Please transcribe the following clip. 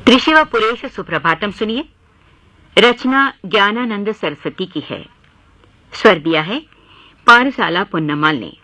त्रिशिव पुरेश सुप्रभातम सुनिए। रचना ज्ञानानंद सरस्वती की है। स्वर दिया है पारसाला पुन्नमाल ने।